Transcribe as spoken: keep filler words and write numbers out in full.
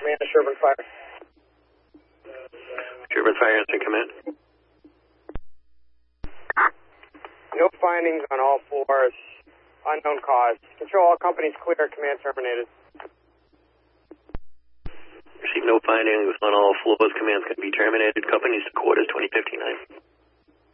Command to Sherburne Fire. Sherburne Fire, answer command. No findings on all floors. Unknown cause. Control, all companies clear. Command terminated. Received no findings on all floors. Commands can be terminated. Companies to quarters twenty fifty-nine.